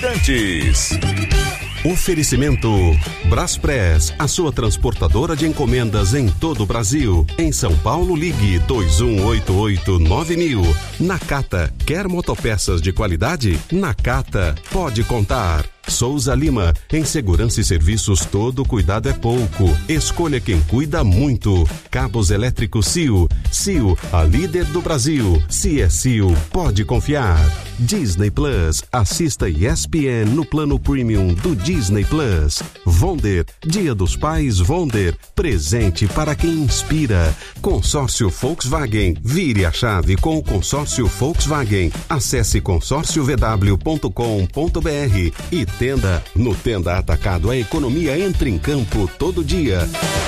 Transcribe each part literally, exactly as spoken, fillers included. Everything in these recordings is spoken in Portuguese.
Bandeirantes. Oferecimento Braspress, a sua transportadora de encomendas em todo o Brasil. Em São Paulo, ligue dois um oito oito nove mil. Nakata, quer motopeças de qualidade? Nakata, pode contar. Souza Lima, em segurança e serviços todo cuidado é pouco. Escolha quem cuida muito. Cabos elétricos C I O. C I O, a líder do Brasil. Se é C I O, pode confiar. Disney Plus, assista E S P N no plano premium do Disney Plus. Vonder, Dia dos Pais Vonder, presente para quem inspira. Consórcio Volkswagen, vire a chave com o consórcio Volkswagen. Acesse consórcio v w ponto com ponto b r e Tenda. No Tenda Atacado, a economia entra em campo todo dia.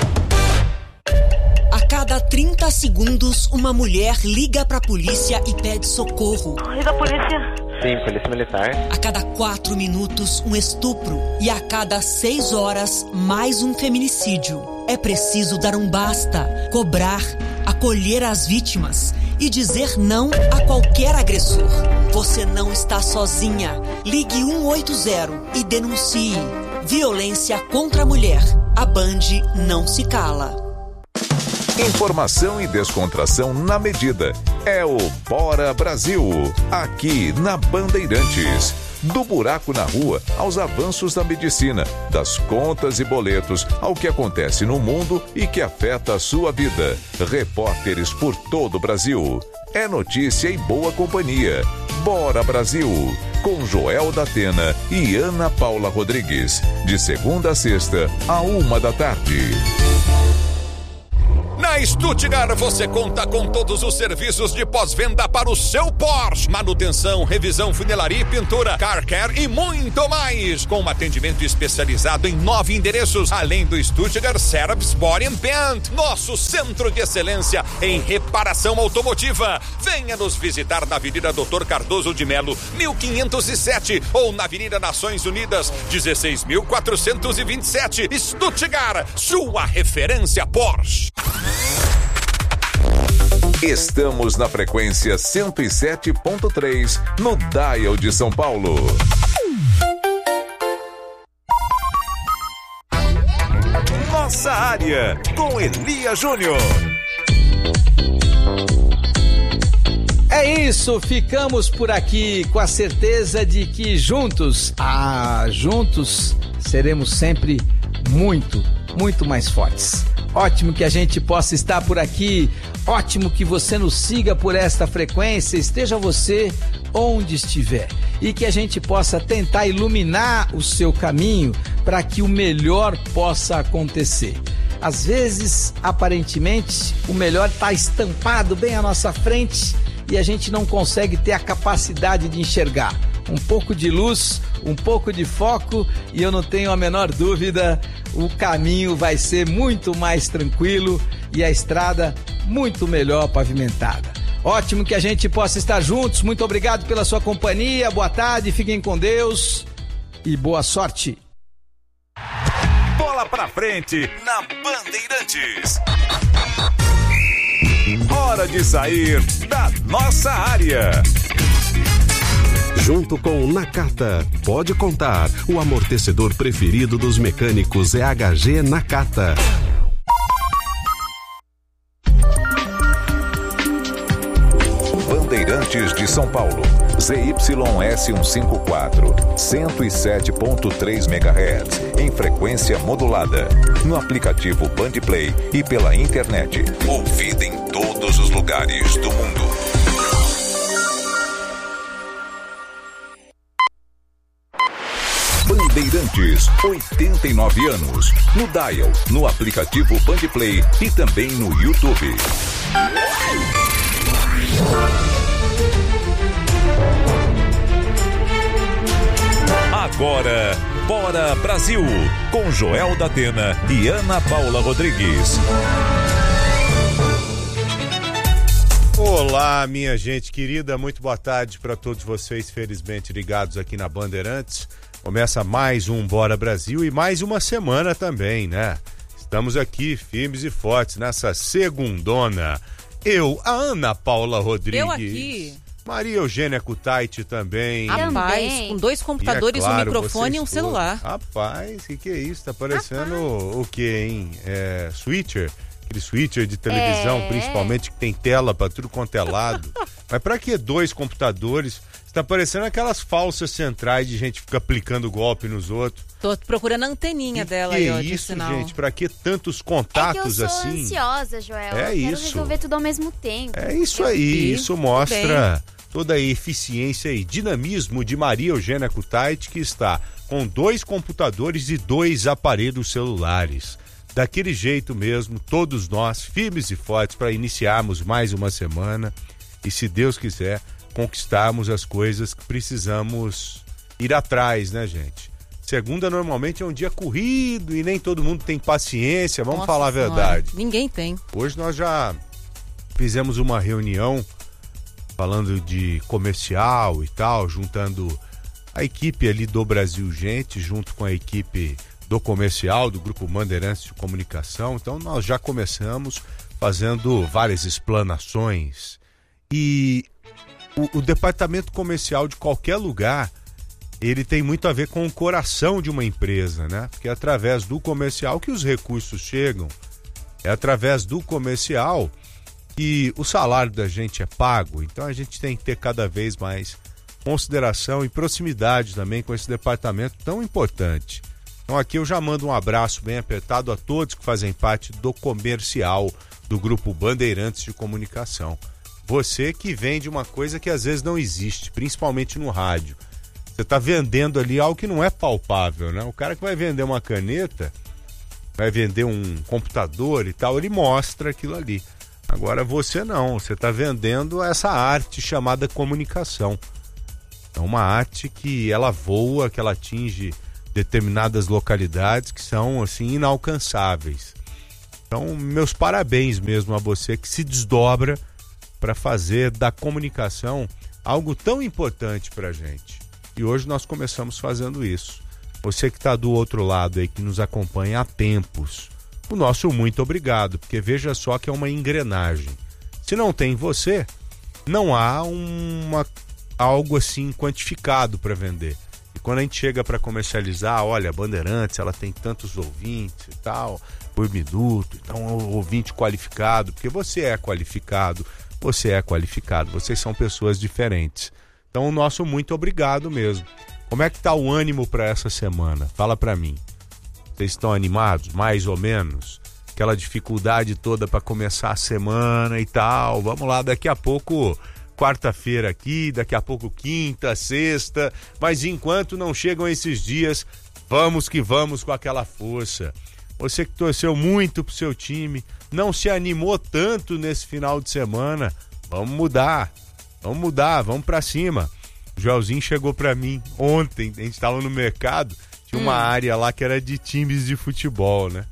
A cada trinta segundos, uma mulher liga pra polícia e pede socorro. E da polícia? Sim, polícia militar. A cada quatro minutos, um estupro. E a cada seis horas, mais um feminicídio. É preciso dar um basta, cobrar, acolher as vítimas e dizer não a qualquer agressor. Você não está sozinha. Ligue um oito zero e denuncie. Violência contra a mulher. A Band não se cala. Informação e descontração na medida. É o Bora Brasil, aqui na Bandeirantes. Do buraco na rua aos avanços da medicina, das contas e boletos ao que acontece no mundo e que afeta a sua vida. Repórteres por todo o Brasil. É notícia e boa companhia. Bora Brasil, com Joel da Atena e Ana Paula Rodrigues. De segunda a sexta, a uma da tarde. Na Stuttgart você conta com todos os serviços de pós-venda para o seu Porsche. Manutenção, revisão, funilaria e pintura, car care e muito mais. Com um atendimento especializado em nove endereços, além do Stuttgart Service Body and Paint, nosso centro de excelência em reparação automotiva. Venha nos visitar na Avenida Doutor Cardoso de Melo, mil quinhentos e sete, ou na Avenida Nações Unidas, dezesseis mil quatrocentos e vinte e sete. Stuttgart, sua referência Porsche. Estamos na frequência cento e sete ponto três, no Dial de São Paulo. Nossa área, com Elia Júnior. É isso, ficamos por aqui com a certeza de que juntos, ah, juntos, seremos sempre muito, muito mais fortes. Ótimo que a gente possa estar por aqui, ótimo que você nos siga por esta frequência, esteja você onde estiver, e que a gente possa tentar iluminar o seu caminho para que o melhor possa acontecer. Às vezes, aparentemente, o melhor está estampado bem à nossa frente e a gente não consegue ter a capacidade de enxergar. Um pouco de luz, um pouco de foco, e eu não tenho a menor dúvida, o caminho vai ser muito mais tranquilo e a estrada muito melhor pavimentada. Ótimo que a gente possa estar juntos. Muito obrigado pela sua companhia. Boa tarde, fiquem com Deus e boa sorte. Bola pra frente na Bandeirantes. Hora de sair da nossa área. Junto com Nakata, pode contar, o amortecedor preferido dos mecânicos é H G Nakata. Bandeirantes de São Paulo, Z Y S cento e cinquenta e quatro, cento e sete ponto três megahertz, em frequência modulada, no aplicativo Bandplay e pela internet, ouvida em todos os lugares do mundo. Bandeirantes, oitenta e nove anos. No Dial, no aplicativo Bandplay e também no YouTube. Agora, Bora Brasil, com Joel da Atena e Ana Paula Rodrigues. Olá, minha gente querida, muito boa tarde para todos vocês, felizmente ligados aqui na Bandeirantes. Começa mais um Bora Brasil e mais uma semana também, né? Estamos aqui firmes e fortes nessa segundona. Eu, a Ana Paula Rodrigues. Eu aqui. Maria Eugênia Kutaiti também. Rapaz, com dois computadores, e é claro, um microfone e um celular. Rapaz, o que, que é isso? Tá parecendo o, o quê, hein? É, switcher? Aquele switcher de televisão, é. principalmente, que tem tela pra tudo quanto é lado. Mas pra que dois computadores? Tá parecendo aquelas falsas centrais de gente que fica aplicando golpe nos outros. Tô procurando a anteninha que dela que aí, é ó, isso, sinal. gente? Pra que tantos contatos é que eu sou assim? ansiosa, Joel. É eu quero isso. resolver tudo ao mesmo tempo. É isso aí. Isso mostra toda a eficiência e dinamismo de Maria Eugênia Kutaiti, que está com dois computadores e dois aparelhos celulares. Daquele jeito mesmo, todos nós, firmes e fortes, para iniciarmos mais uma semana e, se Deus quiser, conquistarmos as coisas que precisamos ir atrás, né, gente? Segunda normalmente é um dia corrido e nem todo mundo tem paciência, vamos Nossa falar a senhora, verdade. Ninguém tem. Hoje nós já fizemos uma reunião falando de comercial e tal, juntando a equipe ali do Brasil Gente, junto com a equipe do comercial, do Grupo Bandeirantes de Comunicação. Então nós já começamos fazendo várias explanações. E o, o departamento comercial de qualquer lugar, ele tem muito a ver com o coração de uma empresa, né? Porque é através do comercial que os recursos chegam, é através do comercial que o salário da gente é pago. Então a gente tem que ter cada vez mais consideração e proximidade também com esse departamento tão importante. Então aqui eu já mando um abraço bem apertado a todos que fazem parte do comercial do Grupo Bandeirantes de Comunicação. Você que vende uma coisa que às vezes não existe, principalmente no rádio. Você está vendendo ali algo que não é palpável, né? O cara que vai vender uma caneta, vai vender um computador e tal, ele mostra aquilo ali. Agora você não, você está vendendo essa arte chamada comunicação. É uma arte que ela voa, que ela atinge determinadas localidades que são assim inalcançáveis. Então, meus parabéns mesmo a você que se desdobra para fazer da comunicação algo tão importante para a gente. E hoje nós começamos fazendo isso. Você que está do outro lado aí, que nos acompanha há tempos, o nosso muito obrigado, porque veja só que é uma engrenagem. Se não tem você, não há uma, algo assim quantificado para vender. E quando a gente chega para comercializar, olha, a Bandeirantes, ela tem tantos ouvintes e tal, por minuto, então é um ouvinte qualificado, porque você é qualificado, você é qualificado, vocês são pessoas diferentes. Então o nosso muito obrigado mesmo. Como é que tá o ânimo para essa semana? Fala para mim. Vocês estão animados, mais ou menos? Aquela dificuldade toda para começar a semana e tal. Vamos lá, daqui a pouco... quarta-feira aqui, daqui a pouco quinta, sexta, mas enquanto não chegam esses dias, vamos que vamos com aquela força. Você que torceu muito pro seu time, não se animou tanto nesse final de semana, vamos mudar, vamos mudar, vamos pra cima. O Joelzinho chegou pra mim ontem, a gente tava no mercado, tinha uma hum. área lá que era de times de futebol, né?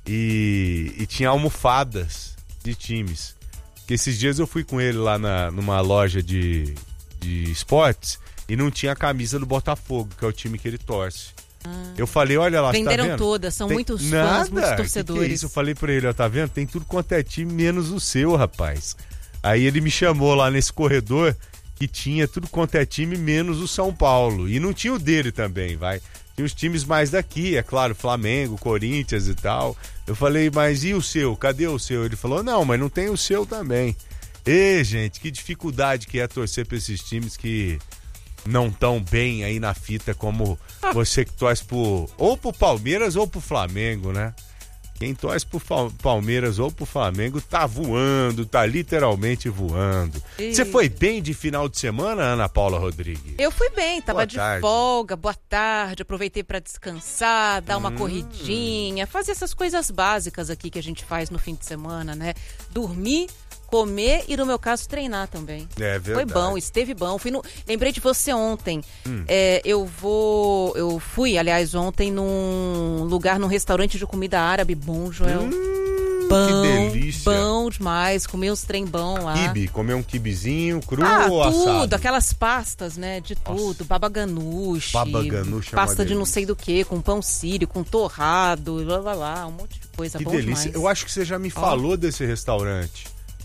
E, e tinha almofadas de times. Esses dias eu fui com ele lá na, numa loja de, de esportes e não tinha a camisa do Botafogo, que é o time que ele torce. Ah. Eu falei, olha lá, venderam tá vendo? todas, são tem... muitos Nada. fãs, muitos torcedores. Que que é isso? Eu falei pra ele, ó, tá vendo? Tem tudo quanto é time, menos o seu, rapaz. Aí ele me chamou lá nesse corredor que tinha tudo quanto é time, menos o São Paulo. E não tinha o dele também, vai. Tinha os times mais daqui, é claro, Flamengo, Corinthians e tal. Eu falei, mas e o seu? Cadê o seu? Ele falou, não, mas não tem o seu também. Ê, gente, que dificuldade que é torcer pra esses times que não estão bem aí na fita, como você que torce pro, ou pro Palmeiras ou pro Flamengo, né? Quem torce pro Palmeiras ou pro Flamengo tá voando, tá literalmente voando. Você foi bem de final de semana, Ana Paula Rodrigues? Eu fui bem, tava boa de tarde. folga, boa tarde, aproveitei pra descansar, dar uma hum. corridinha, fazer essas coisas básicas aqui que a gente faz no fim de semana, né? Dormir, comer e, no meu caso, treinar também. É verdade. Foi bom, esteve bom. Fui no... Lembrei de você ontem. Hum. É, eu vou... Eu fui, aliás, ontem num lugar, num restaurante de comida árabe bom, Joel. Hum, bom, que delícia. Bom demais. Comi uns trem bom lá. Quibe, comer um quibezinho cru ah, ou tudo, assado? aquelas pastas, né, de tudo. Nossa. Baba ganoush. Baba ganoush é pasta uma de não sei do que, com pão sírio, com torrado, lá, lá, lá, um monte de coisa que bom delícia. demais. Eu acho que você já me falou oh. desse restaurante.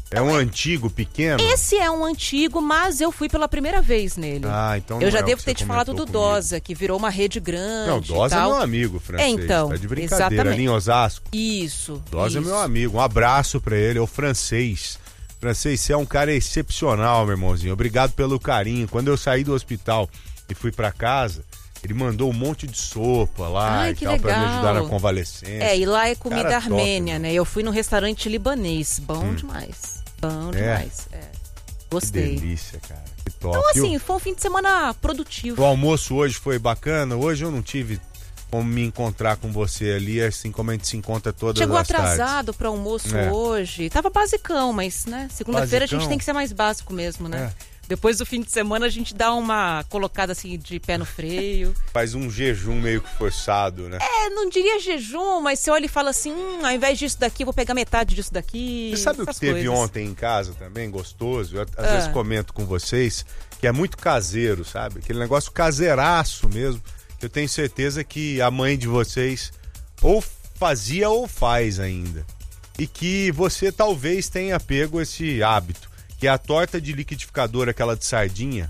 É um antigo, pequeno? Esse é um antigo, mas eu fui pela primeira vez nele. Ah, então não Eu já é o devo que ter você te falado do comentou Dosa, que virou uma rede grande. Não, Dosa e é tal. meu amigo francês. É, então, Tá de brincadeira, exatamente. ali em Osasco. Isso. Dosa isso. é meu amigo. Um abraço pra ele, é o francês. Francês, você é um cara excepcional, meu irmãozinho. Obrigado pelo carinho. Quando eu saí do hospital e fui pra casa, ele mandou um monte de sopa lá Ai, e que tal, pra me legal. ajudar na convalescência. É, e lá é comida Cara armênia, top, né? Eu fui no restaurante libanês. Bom Hum. demais. Bom É? demais. É. Que Gostei. delícia, cara. Que top. Então, E o- assim, foi um fim de semana produtivo. O almoço hoje foi bacana. Hoje eu não tive como me encontrar com você ali, assim como a gente se encontra todas Chegou as tardes. atrasado para almoço É. hoje. Tava basicão, mas, né? Segunda-feira a gente Basicão? tem que ser mais básico mesmo, né? É. Depois do fim de semana a gente dá uma colocada assim de pé no freio. Faz um jejum meio que forçado, né? É, não diria jejum, mas você olha e fala assim, hum, ao invés disso daqui, eu vou pegar metade disso daqui. Você sabe o que essas teve coisas. ontem em casa também, gostoso? Eu, às Ah. vezes comento com vocês que é muito caseiro, sabe? Aquele negócio caseiraço mesmo. Eu tenho certeza que a mãe de vocês ou fazia ou faz ainda. E que você talvez tenha pego esse hábito, que é a torta de liquidificador, aquela de sardinha.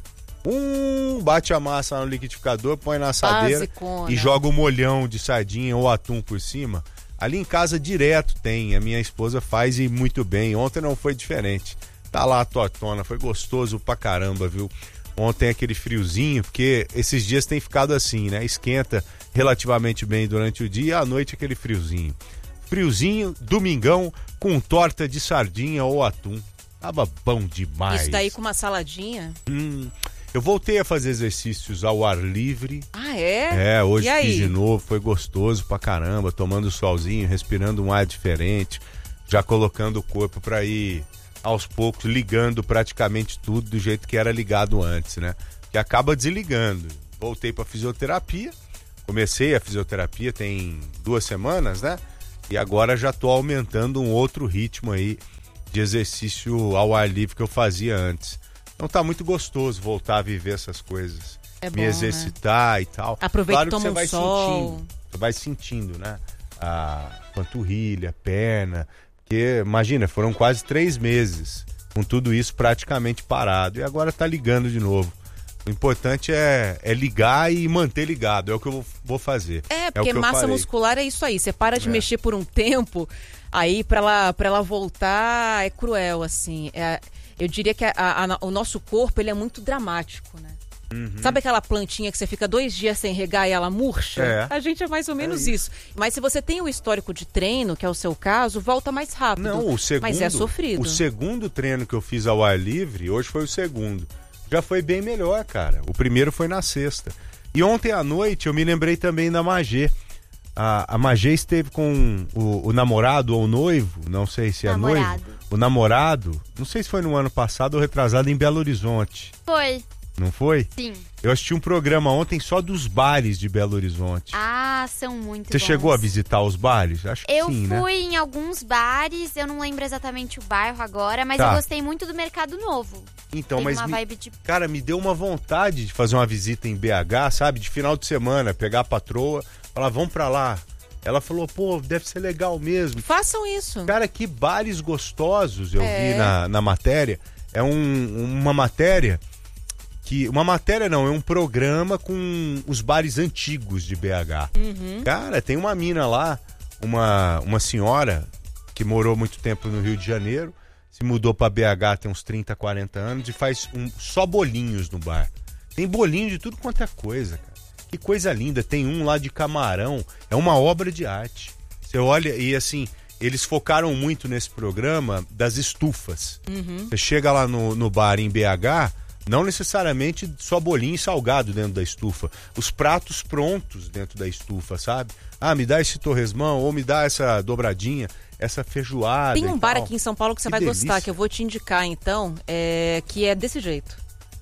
Um bate a massa no liquidificador, põe na assadeira Basicona. e joga o molhão de sardinha ou atum por cima. Ali em casa direto tem, a minha esposa faz e muito bem. Ontem não foi diferente. Tá lá a tortona, foi gostoso pra caramba, viu? Ontem aquele friozinho, porque esses dias tem ficado assim, né? Esquenta relativamente bem durante o dia e à noite aquele friozinho. Friozinho, domingão, com torta de sardinha ou atum. Tava bom demais. Isso daí com uma saladinha. Hum, eu voltei a fazer exercícios ao ar livre. Ah, é? É, hoje E aí? fiz de novo, foi gostoso pra caramba, tomando solzinho, respirando um ar diferente, já colocando o corpo pra ir aos poucos ligando praticamente tudo do jeito que era ligado antes, né? Que acaba desligando. Voltei pra fisioterapia, comecei a fisioterapia tem duas semanas, né? E agora já tô aumentando um outro ritmo aí de exercício ao ar livre que eu fazia antes. Então tá muito gostoso voltar a viver essas coisas. É Me bom, exercitar, né? E tal. Aproveita claro e toma que você um vai sol. sentindo. Você vai sentindo, né? A panturrilha, a perna. Porque, imagina, foram quase três meses com tudo isso praticamente parado. E agora tá ligando de novo. O importante é, é ligar e manter ligado. É o que eu vou, vou fazer. É, o porque que eu massa farei. muscular é isso aí. Você para de É. mexer por um tempo, aí pra ela, pra ela voltar é cruel, assim. É, eu diria que a- a- o nosso corpo, ele é muito dramático, né? Uhum. Sabe aquela plantinha que você fica dois dias sem regar e ela murcha? É. A gente é mais ou menos É isso. Mas se você tem o histórico de treino, que é o seu caso, volta mais rápido. Não, o segundo, Mas é sofrido. o segundo treino que eu fiz ao ar livre, hoje foi o segundo. Já foi bem melhor, cara. O primeiro foi na sexta. E ontem à noite eu me lembrei também da Magê. A, a Magê esteve com o, o namorado ou o noivo, não sei se é Namorado. noivo. O namorado, não sei se foi no ano passado ou retrasado, em Belo Horizonte. Foi, Não foi? sim. Eu assisti um programa ontem só dos bares de Belo Horizonte. Ah, são muito Você bons. chegou a visitar os bares? Acho que Eu sim, né? fui em alguns bares, eu não lembro exatamente o bairro agora, mas Tá. eu gostei muito do Mercado Novo. Então, Tem mas uma me- vibe de... Cara, me deu uma vontade de fazer uma visita em B H, sabe? De final de semana, pegar a patroa, falar, vamos pra lá. Ela falou, pô, deve ser legal mesmo. Façam isso. Cara, que bares gostosos eu É. vi na, na matéria. É um- uma matéria que... Uma matéria não, é um programa com os bares antigos de B H. Uhum. Cara, tem uma mina lá, uma, uma senhora que morou muito tempo no Rio de Janeiro, se mudou pra B H tem uns trinta, quarenta anos e faz um, só bolinhos no bar. Tem bolinho de tudo quanto é coisa, cara. Que coisa linda. Tem um lá de camarão. É uma obra de arte. Você olha e assim, eles focaram muito nesse programa das estufas. Uhum. Você chega lá no, no bar em B H, não necessariamente só bolinho e salgado dentro da estufa. Os pratos prontos dentro da estufa, sabe? Ah, me dá esse torresmão ou me dá essa dobradinha, essa feijoada. Tem um e bar tal. aqui em São Paulo que você Que vai delícia. gostar, que eu vou te indicar então, é, que é desse jeito.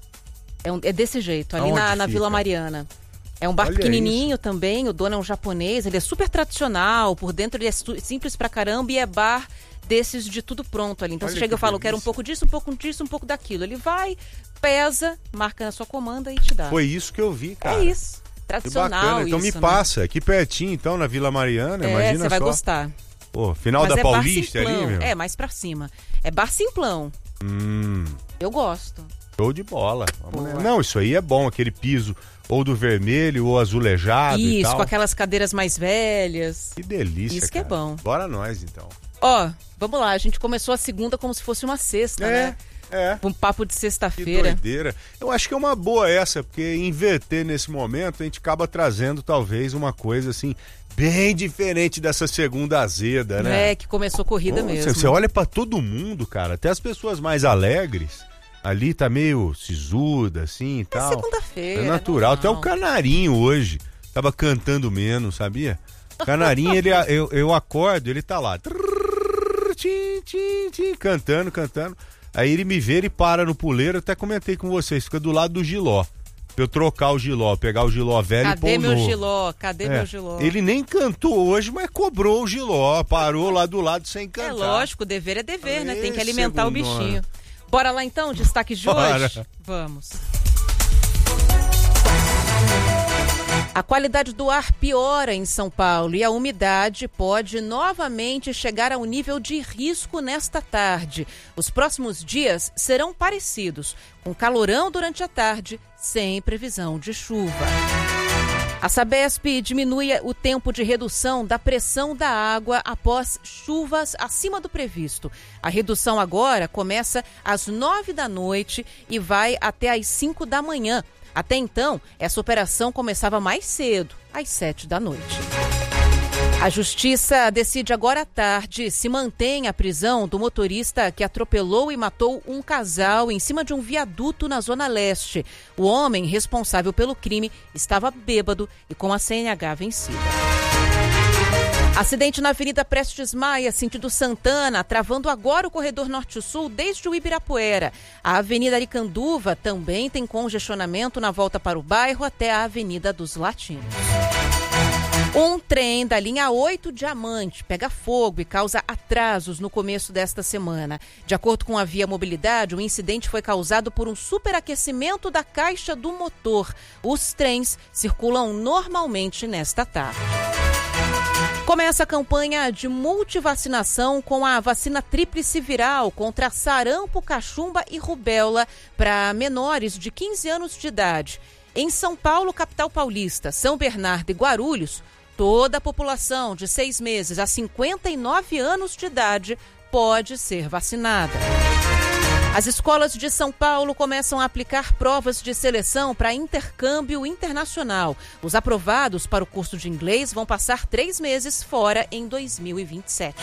É, um- é desse jeito, ali Aonde na, na fica? Vila Mariana. É um bar Olha pequenininho também, o dono é um japonês, ele é super tradicional, por dentro ele é su- simples pra caramba e é bar desses de tudo pronto ali. Então Olha você chega que e fala, eu quero um delícia. pouco disso, um pouco disso, um pouco daquilo. Ele vai, pesa, marca na sua comanda e te dá. Foi isso que eu vi, cara. É isso. Que Tradicional bacana. Então isso, me né? passa, aqui pertinho, então, na Vila Mariana, É, imagina você vai só. gostar. Pô, final Mas da é Paulista bar ali, simplão. meu? É, mais pra cima. É bar simplão. Hum, Eu gosto. show de bola. Vamos Boa. nessa. Não, isso aí é bom, aquele piso ou do vermelho ou azulejado e Isso, tal. com aquelas cadeiras mais velhas. Que delícia, Isso que é cara. bom. Bora nós, então. Ó, vamos lá, a gente começou a segunda como se fosse uma sexta, né? É, Um papo de que sexta-feira. doideira. Eu acho que é uma boa essa, porque inverter nesse momento, a gente acaba trazendo talvez uma coisa assim, bem diferente dessa segunda azeda, né? É, que começou corrida Pô, mesmo. Você olha pra todo mundo, cara, até as pessoas mais alegres, ali tá meio sisuda, assim e É tal. segunda-feira. É natural. Até o normal. Canarinho hoje tava cantando menos, sabia? Canarinho, ele, eu, eu acordo, ele tá lá. Trrr, tchim, tchim, tchim, cantando, cantando. Aí ele me vê, ele para no puleiro, até comentei com vocês, fica do lado do giló. Pra eu trocar o giló, pegar o giló velho e pôr Cadê o meu novo. giló? Cadê É, meu giló? Ele nem cantou hoje, mas cobrou o giló, parou lá do lado sem cantar. É lógico, dever é dever, né? Tem que Ê, alimentar o segundona. bichinho. Bora lá então, destaque de Bora. hoje? Vamos. A qualidade do ar piora em São Paulo e a umidade pode novamente chegar ao nível de risco nesta tarde. Os próximos dias serão parecidos, com calorão durante a tarde, sem previsão de chuva. A Sabesp diminui o tempo de redução da pressão da água após chuvas acima do previsto. A redução agora começa às nove da noite e vai até às cinco da manhã. Até então, essa operação começava mais cedo, às sete da noite. A Justiça decide agora à tarde se mantém a prisão do motorista que atropelou e matou um casal em cima de um viaduto na Zona Leste. O homem responsável pelo crime estava bêbado e com a C N H vencida. Acidente na Avenida Prestes Maia, sentido Santana, travando agora o corredor norte-sul desde o Ibirapuera. A Avenida Aricanduva também tem congestionamento na volta para o bairro até a Avenida dos Latinos. Um trem da linha oito Diamante pega fogo e causa atrasos no começo desta semana. De acordo com a Via Mobilidade, o incidente foi causado por um superaquecimento da caixa do motor. Os trens circulam normalmente nesta tarde. Começa a campanha de multivacinação com a vacina tríplice viral contra sarampo, cachumba e rubéola para menores de quinze anos de idade. Em São Paulo, capital paulista, São Bernardo e Guarulhos, toda a população de seis meses a cinquenta e nove anos de idade pode ser vacinada. As escolas de São Paulo começam a aplicar provas de seleção para intercâmbio internacional. Os aprovados para o curso de inglês vão passar três meses fora em dois mil e vinte e sete.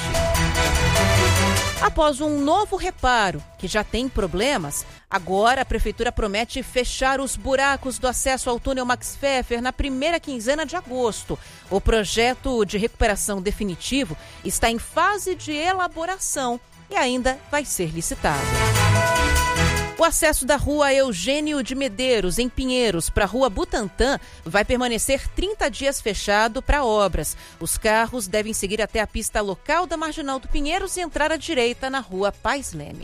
Após um novo reparo, que já tem problemas, agora a Prefeitura promete fechar os buracos do acesso ao túnel Max Pfeffer na primeira quinzena de agosto. O projeto de recuperação definitivo está em fase de elaboração e ainda vai ser licitado. O acesso da rua Eugênio de Medeiros, em Pinheiros, para a rua Butantã, vai permanecer trinta dias fechado para obras. Os carros devem seguir até a pista local da Marginal do Pinheiros e entrar à direita na rua Pais Leme.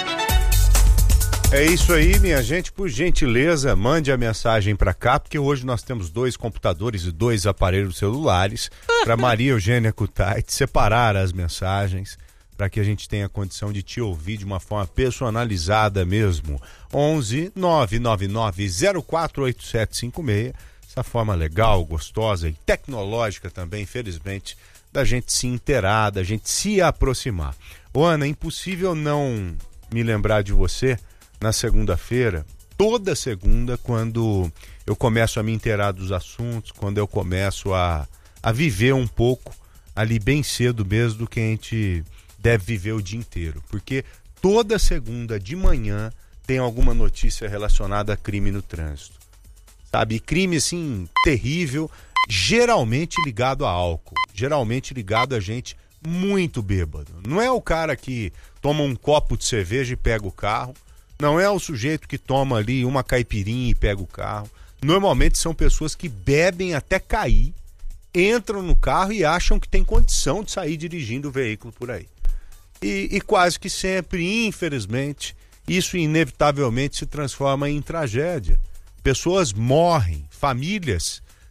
É isso aí, minha gente. Por gentileza, mande a mensagem para cá, porque hoje nós temos dois computadores e dois aparelhos celulares para Maria Eugênia Kutait separar as mensagens, para que a gente tenha condição de te ouvir de uma forma personalizada mesmo. onze nove nove nove zero quatro oito sete cinco seis. Essa forma legal, gostosa e tecnológica também, infelizmente, da gente se inteirar, da gente se aproximar. Ô, Ana, é impossível não me lembrar de você na segunda-feira, toda segunda, quando eu começo a me inteirar dos assuntos, quando eu começo a, a viver um pouco ali bem cedo mesmo do que a gente deve viver o dia inteiro, porque toda segunda de manhã tem alguma notícia relacionada a crime no trânsito, sabe? E crime, assim, terrível, geralmente ligado a álcool, geralmente ligado a gente muito bêbado. Não é o cara que toma um copo de cerveja e pega o carro, não é o sujeito que toma ali uma caipirinha e pega o carro. Normalmente são pessoas que bebem até cair, entram no carro e acham que tem condição de sair dirigindo o veículo por aí. E, e quase que sempre, infelizmente, isso inevitavelmente se transforma em tragédia. Pessoas morrem, famílias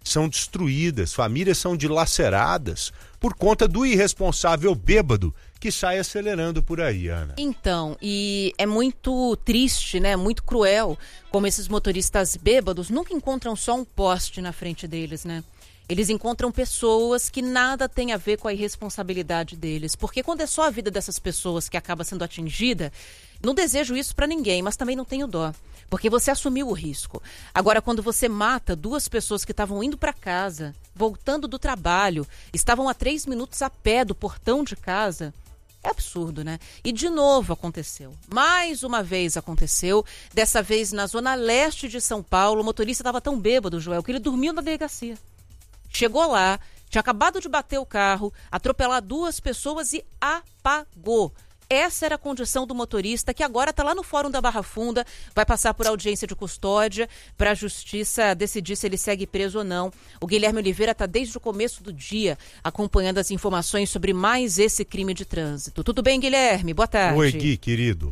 são destruídas, famílias são dilaceradas por conta do irresponsável bêbado que sai acelerando por aí, Ana. Então, e é muito triste, né? Muito cruel como esses motoristas bêbados nunca encontram só um poste na frente deles, né? Eles encontram pessoas que nada tem a ver com a irresponsabilidade deles. Porque quando é só a vida dessas pessoas que acaba sendo atingida, não desejo isso para ninguém, mas também não tenho dó. Porque você assumiu o risco. Agora, quando você mata duas pessoas que estavam indo para casa, voltando do trabalho, estavam a três minutos a pé do portão de casa, é absurdo, né? E de novo aconteceu. Mais uma vez aconteceu. Dessa vez na zona leste de São Paulo, o motorista estava tão bêbado, Joel, que ele dormiu na delegacia. Chegou lá, tinha acabado de bater o carro, atropelar duas pessoas e apagou. Essa era a condição do motorista, que agora está lá no Fórum da Barra Funda, vai passar por audiência de custódia para a justiça decidir se ele segue preso ou não. O Guilherme Oliveira está desde o começo do dia acompanhando as informações sobre mais esse crime de trânsito. Tudo bem, Guilherme? Boa tarde. Oi, Gui, querido.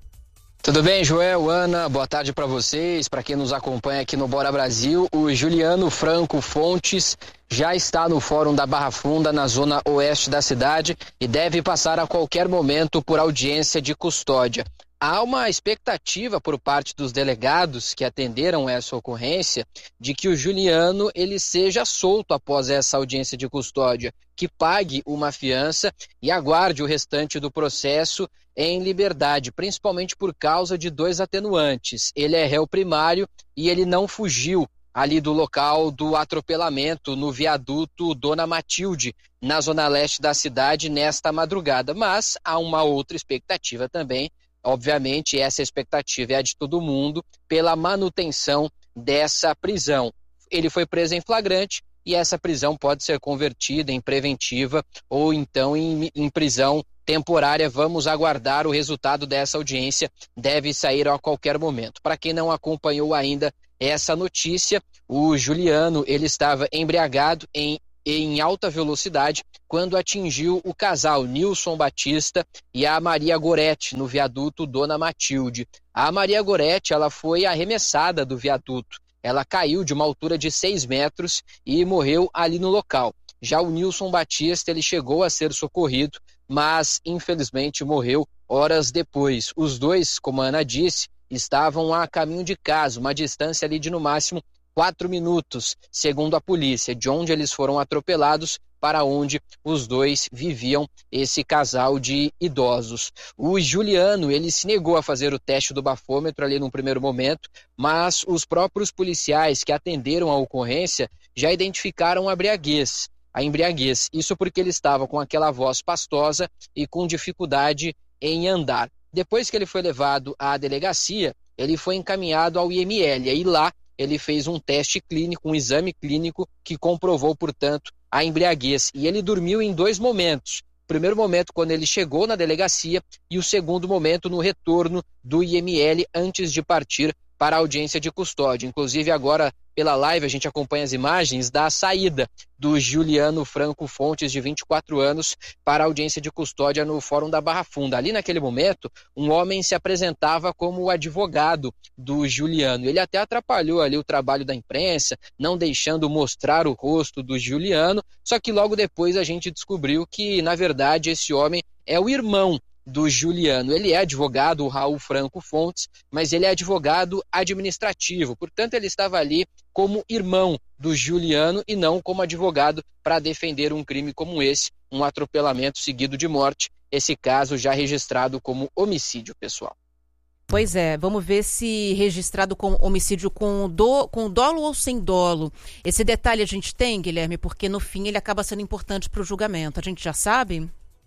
Tudo bem, Joel, Ana, boa tarde para vocês, para quem nos acompanha aqui no Bora Brasil. O Juliano Franco Fontes já está no Fórum da Barra Funda, na zona oeste da cidade, e deve passar a qualquer momento por audiência de custódia. Há uma expectativa por parte dos delegados que atenderam essa ocorrência de que o Juliano ele seja solto após essa audiência de custódia, que pague uma fiança e aguarde o restante do processo em liberdade, principalmente por causa de dois atenuantes. Ele é réu primário e ele não fugiu ali do local do atropelamento no viaduto Dona Matilde, na zona leste da cidade, nesta madrugada. Mas há uma outra expectativa também. Obviamente, essa expectativa é a de todo mundo pela manutenção dessa prisão. Ele foi preso em flagrante e essa prisão pode ser convertida em preventiva ou então em, em prisão temporária. Vamos aguardar o resultado dessa audiência, deve sair a qualquer momento. Para quem não acompanhou ainda essa notícia, o Juliano ele estava embriagado em em alta velocidade quando atingiu o casal Nilson Batista e a Maria Goretti no viaduto Dona Matilde. A Maria Goretti ela foi arremessada do viaduto. Ela caiu de uma altura de seis metros e morreu ali no local. Já o Nilson Batista ele chegou a ser socorrido, mas infelizmente morreu horas depois. Os dois, como a Ana disse, estavam a caminho de casa, uma distância ali de no máximo quatro minutos, segundo a polícia, de onde eles foram atropelados para onde os dois viviam, esse casal de idosos. O Juliano, ele se negou a fazer o teste do bafômetro ali num primeiro momento, mas os próprios policiais que atenderam a ocorrência já identificaram a embriaguez, a embriaguez. Isso porque ele estava com aquela voz pastosa e com dificuldade em andar. Depois que ele foi levado à delegacia, ele foi encaminhado ao I M L, e lá ele fez um teste clínico, um exame clínico que comprovou, portanto, a embriaguez. E ele dormiu em dois momentos. O primeiro momento quando ele chegou na delegacia e o segundo momento no retorno do I M L antes de partir para a audiência de custódia. Inclusive agora pela live a gente acompanha as imagens da saída do Juliano Franco Fontes, de vinte e quatro anos, para a audiência de custódia no Fórum da Barra Funda. Ali naquele momento, um homem se apresentava como o advogado do Juliano. Ele até atrapalhou ali o trabalho da imprensa, não deixando mostrar o rosto do Juliano, só que logo depois a gente descobriu que, na verdade, esse homem é o irmão do Juliano. Ele é advogado, o Raul Franco Fontes, mas ele é advogado administrativo, portanto ele estava ali como irmão do Juliano e não como advogado para defender um crime como esse, um atropelamento seguido de morte, esse caso já registrado como homicídio, pessoal. Pois é, vamos ver se registrado como homicídio com, do, com dolo ou sem dolo. Esse detalhe a gente tem, Guilherme, porque no fim ele acaba sendo importante para o julgamento. A gente já sabe?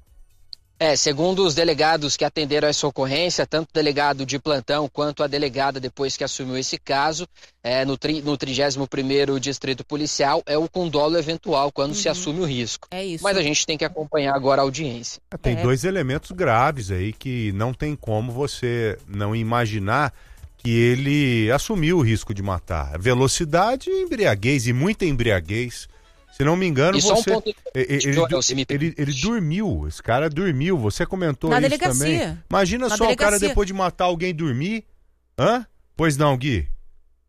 É, segundo os delegados que atenderam essa ocorrência, tanto o delegado de plantão quanto a delegada depois que assumiu esse caso, é, no, tri, no trigésimo primeiro Distrito Policial, é o com dolo eventual, quando uhum. se assume o risco. É isso. Mas a gente tem que acompanhar agora a audiência. Tem é. dois elementos graves aí que não tem como você não imaginar que ele assumiu o risco de matar. Velocidade e embriaguez, e muita embriaguez. Se não me engano, e só você... um ponto... ele, ele, ele, ele dormiu, esse cara dormiu, você comentou Na isso delegacia. também. Imagina Na só delegacia. O cara depois de matar alguém dormir. Hã? Pois não, Gui?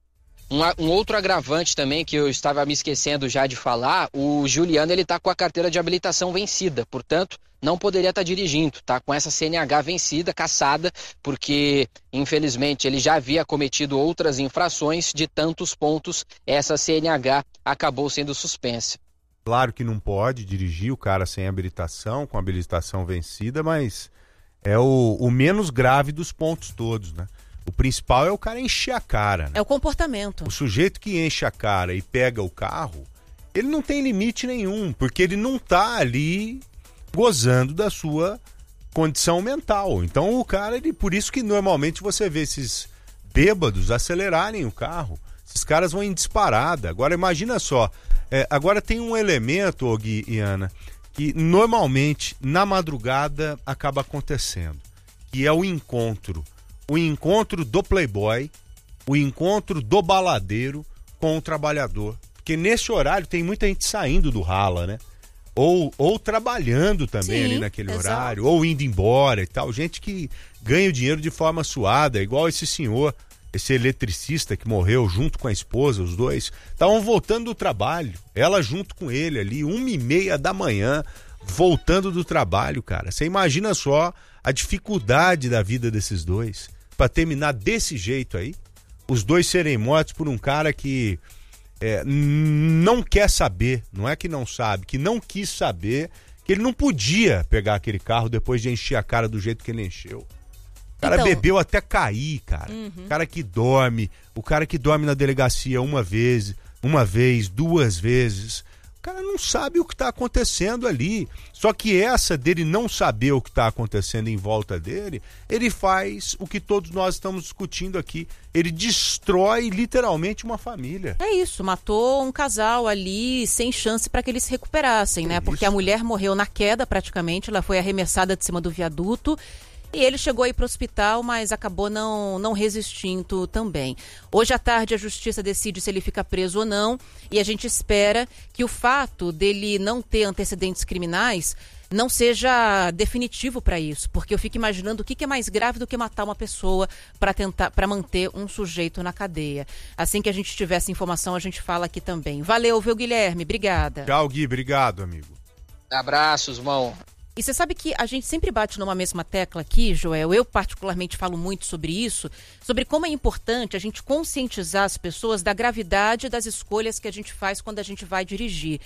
Um, um outro agravante também que eu estava me esquecendo já de falar, o Juliano ele está com a carteira de habilitação vencida, portanto não poderia estar tá dirigindo, tá com essa C N H vencida, cassada, porque infelizmente ele já havia cometido outras infrações de tantos pontos, essa C N H acabou sendo suspensa. Claro que não pode dirigir o cara sem habilitação, com habilitação vencida, mas é o, o menos grave dos pontos todos, né? O principal é o cara encher a cara, né? É o comportamento. O sujeito que enche a cara e pega o carro, ele não tem limite nenhum, porque ele não tá ali gozando da sua condição mental. Então o cara, ele, por isso que normalmente você vê esses bêbados acelerarem o carro. Esses caras vão em disparada. Agora imagina só, é, agora tem um elemento, ô Gui e Ana, que normalmente na madrugada acaba acontecendo, que é o encontro. O encontro do playboy, o encontro do baladeiro com o trabalhador. Porque nesse horário tem muita gente saindo do rala, né? Ou, ou trabalhando também. Sim, ali naquele exato. Horário, ou indo embora e tal. Gente que ganha o dinheiro de forma suada, igual esse senhor, esse eletricista que morreu junto com a esposa, os dois. Estavam voltando do trabalho, ela junto com ele ali, uma e meia da manhã, voltando do trabalho, cara. Você imagina só a dificuldade da vida desses dois. Pra terminar desse jeito aí, os dois serem mortos por um cara que é, não quer saber, não é que não sabe, que não quis saber, que ele não podia pegar aquele carro depois de encher a cara do jeito que ele encheu. O cara então... bebeu até cair, cara. Uhum. O cara que dorme, o cara que dorme na delegacia uma vez, uma vez, duas vezes. O cara não sabe o que está acontecendo ali. Só que essa dele não saber o que está acontecendo em volta dele, ele faz o que todos nós estamos discutindo aqui. Ele destrói literalmente uma família. É isso, matou um casal ali sem chance para que eles se recuperassem, é né? Isso. Porque a mulher morreu na queda praticamente, ela foi arremessada de cima do viaduto. E ele chegou aí para o hospital, mas acabou não, não resistindo também. Hoje à tarde a justiça decide se ele fica preso ou não, e a gente espera que o fato dele não ter antecedentes criminais não seja definitivo para isso, porque eu fico imaginando o que, que é mais grave do que matar uma pessoa para tentar, para manter um sujeito na cadeia. Assim que a gente tiver essa informação, a gente fala aqui também. Valeu, viu, Guilherme? Obrigada. Tchau, Gui. Obrigado, amigo. Abraços, irmão. E você sabe que a gente sempre bate numa mesma tecla aqui, Joel, eu particularmente falo muito sobre isso, sobre como é importante a gente conscientizar as pessoas da gravidade das escolhas que a gente faz quando a gente vai dirigir.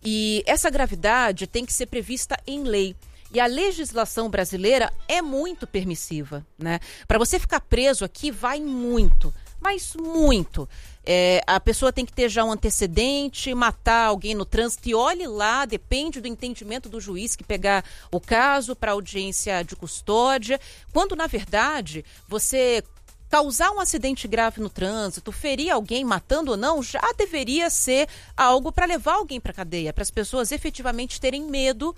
E essa gravidade tem que ser prevista em lei. E a legislação brasileira é muito permissiva, né? Para você ficar preso aqui, vai muito, mas muito. É, a pessoa tem que ter já um antecedente, matar alguém no trânsito, e olhe lá, depende do entendimento do juiz que pegar o caso para audiência de custódia, quando na verdade você causar um acidente grave no trânsito, ferir alguém matando ou não, já deveria ser algo para levar alguém para a cadeia, para as pessoas efetivamente terem medo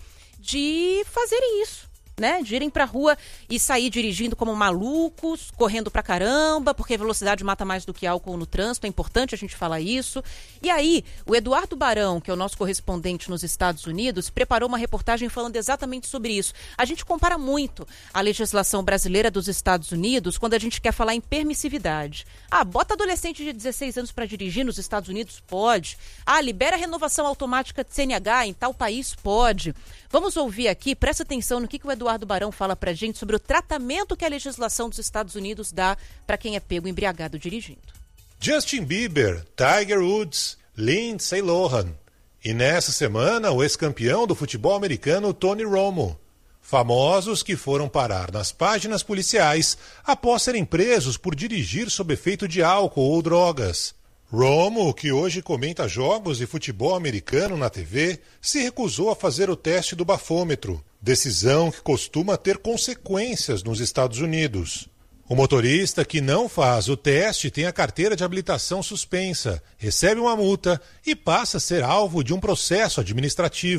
de fazerem isso. Né, de irem pra rua e sair dirigindo como malucos, correndo pra caramba, porque velocidade mata mais do que álcool no trânsito, é importante a gente falar isso. E aí, o Eduardo Barão, que é o nosso correspondente nos Estados Unidos, preparou uma reportagem falando exatamente sobre isso. A gente compara muito a legislação brasileira dos Estados Unidos quando a gente quer falar em permissividade. Ah, bota adolescente de dezesseis anos pra dirigir nos Estados Unidos? Pode. Ah, libera a renovação automática de C N H em tal país? Pode. Vamos ouvir aqui, presta atenção no que, que o Eduardo Barão fala pra gente sobre o tratamento que a legislação dos Estados Unidos dá para quem é pego embriagado dirigindo. Justin Bieber, Tiger Woods, Lindsay Lohan. E nessa semana, o ex-campeão do futebol americano Tony Romo. Famosos que foram parar nas páginas policiais após serem presos por dirigir sob efeito de álcool ou drogas. Romo, que hoje comenta jogos de futebol americano na T V, se recusou a fazer o teste do bafômetro, decisão que costuma ter consequências nos Estados Unidos. O motorista que não faz o teste tem a carteira de habilitação suspensa, recebe uma multa e passa a ser alvo de um processo administrativo.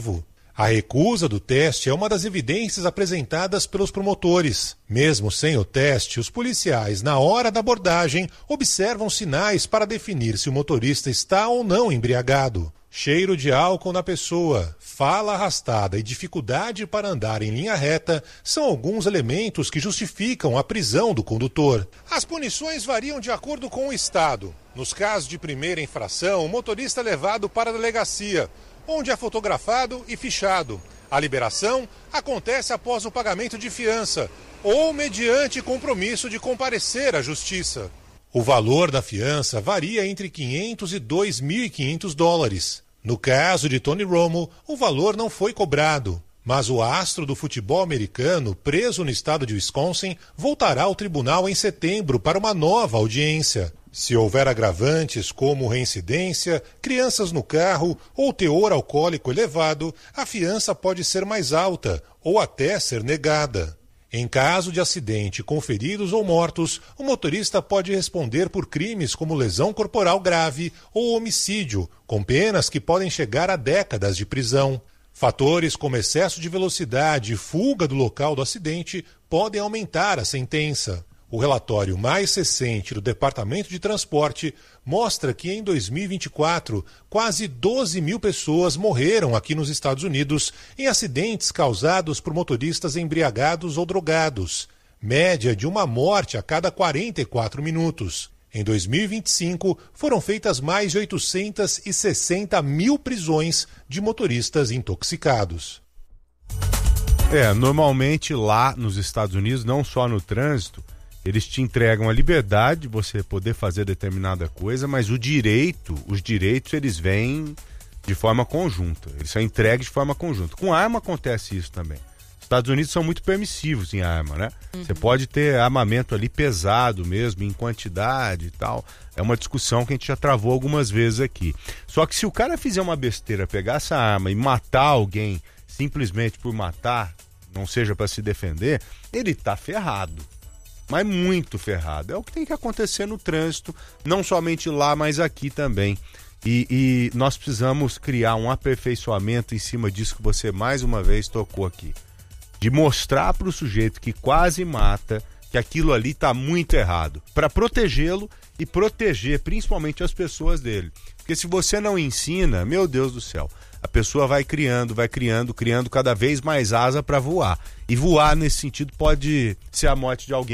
A recusa do teste é uma das evidências apresentadas pelos promotores. Mesmo sem o teste, os policiais, na hora da abordagem, observam sinais para definir se o motorista está ou não embriagado. Cheiro de álcool na pessoa, fala arrastada e dificuldade para andar em linha reta são alguns elementos que justificam a prisão do condutor. As punições variam de acordo com o estado. Nos casos de primeira infração, o motorista é levado para a delegacia, onde é fotografado e fichado. A liberação acontece após o pagamento de fiança ou mediante compromisso de comparecer à justiça. O valor da fiança varia entre quinhentos e dois mil e quinhentos dólares. No caso de Tony Romo, o valor não foi cobrado, mas o astro do futebol americano, preso no estado de Wisconsin, voltará ao tribunal em setembro para uma nova audiência. Se houver agravantes como reincidência, crianças no carro ou teor alcoólico elevado, a fiança pode ser mais alta ou até ser negada. Em caso de acidente com feridos ou mortos, o motorista pode responder por crimes como lesão corporal grave ou homicídio, com penas que podem chegar a décadas de prisão. Fatores como excesso de velocidade e fuga do local do acidente podem aumentar a sentença. O relatório mais recente do Departamento de Transporte mostra que em dois mil e vinte e quatro, quase doze mil pessoas morreram aqui nos Estados Unidos em acidentes causados por motoristas embriagados ou drogados, média de uma morte a cada quarenta e quatro minutos. Em dois mil e vinte e cinco, foram feitas mais de oitocentas e sessenta mil prisões de motoristas intoxicados. É, normalmente lá nos Estados Unidos, não só no trânsito, eles te entregam a liberdade de você poder fazer determinada coisa, mas o direito, os direitos, eles vêm de forma conjunta. Eles são entregues de forma conjunta. Com arma acontece isso também. Os Estados Unidos são muito permissivos em arma, né? Uhum. Você pode ter armamento ali pesado mesmo, em quantidade e tal. É uma discussão que a gente já travou algumas vezes aqui. Só que se o cara fizer uma besteira, pegar essa arma e matar alguém simplesmente por matar, não seja para se defender, ele tá ferrado. Mas muito ferrado. É o que tem que acontecer no trânsito, não somente lá, mas aqui também. E, e nós precisamos criar um aperfeiçoamento em cima disso que você mais uma vez tocou aqui. De mostrar para o sujeito que quase mata que aquilo ali está muito errado. Para protegê-lo e proteger principalmente as pessoas dele. Porque se você não ensina, meu Deus do céu, a pessoa vai criando, vai criando, criando cada vez mais asa para voar. E voar nesse sentido pode ser a morte de alguém.